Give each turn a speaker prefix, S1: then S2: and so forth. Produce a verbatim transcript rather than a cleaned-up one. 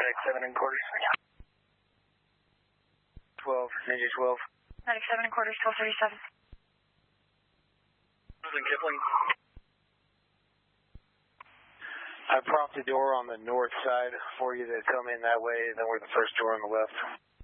S1: ninety-seven and quarters. twelve, Ninja twelve.
S2: ninety-seven and quarters, twelve thirty-seven.
S1: Kipling. I propped the door on the north side for you to come in that way, and then we're the first door on the left.